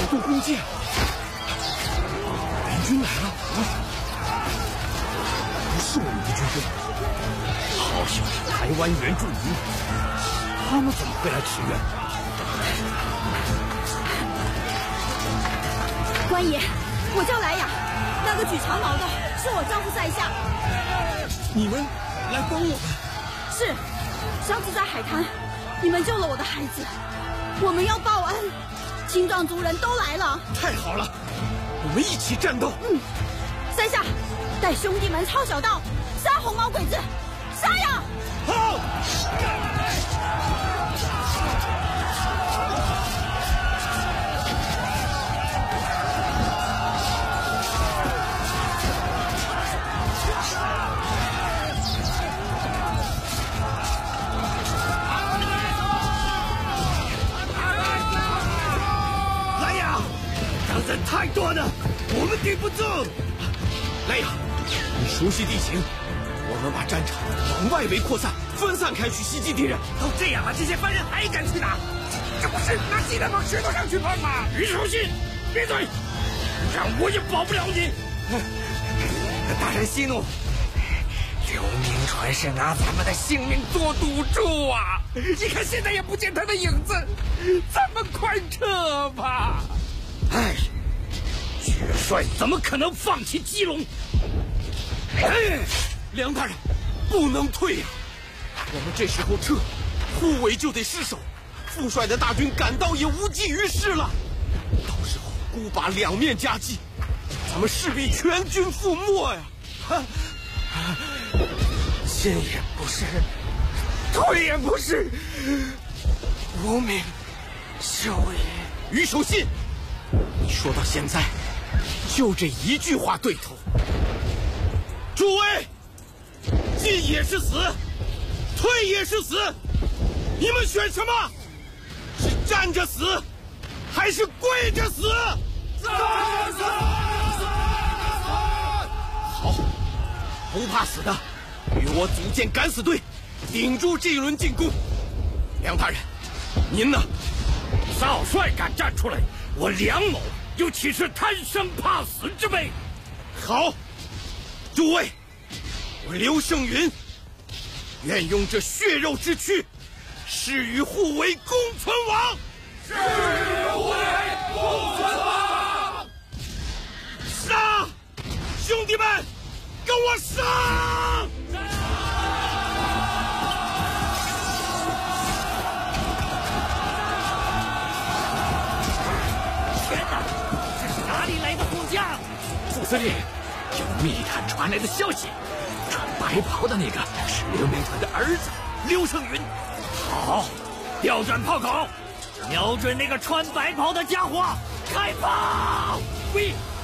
动弓箭，援军来了！不是我们的军队，好小的台湾原住民，他们怎么会来驰援？ 官爷，我叫莱雅，那个举长矛的是我丈夫在下。 你们来帮我们？ 是，上次在海滩，你们救了我的孩子，我们要报恩。青壮族人都来了， 太好了，我们一起战斗。 在下带兄弟们抄小道，杀红毛鬼子，杀呀！ 好。人太多了，我们顶不住。莱雅，你熟悉地形，我们把战场往外围扩散，分散开去袭击敌人。 都这样了，这些犯人还敢去打？这不是拿鸡蛋往石头上去碰吗？于守信，闭嘴，不然我也保不了你。大人息怒，刘铭传是拿咱们的性命做赌注啊！你看现在也不见他的影子，咱们快撤吧！哎。元帅怎么可能放弃基隆？ 梁大人，不能退呀！我们这时候撤，护卫就得失守，副帅的大军赶到也无济于事了。到时候孤把两面夹击，咱们势必全军覆没呀！ 进也不是，退也不是，无名休也。 于守信，你说到现在。就这一句话对头，诸位，进也是死，退也是死，你们选什么？是站着死，还是跪着死？ 站着死！ 好，不怕死的，与我组建敢死队，顶住这一轮进攻。梁大人，您呢？ 少帅敢站出来，我梁某又岂是贪生怕死之辈？ 好，诸位，我刘胜云愿用这血肉之躯，誓与护卫共存亡。 誓与护卫共存亡！ 杀！兄弟们，跟我上！ 副司令，有密探传来的消息，穿白袍的那个是刘铭传的儿子刘胜云。好，调转炮口，瞄准那个穿白袍的家伙，开炮！喂！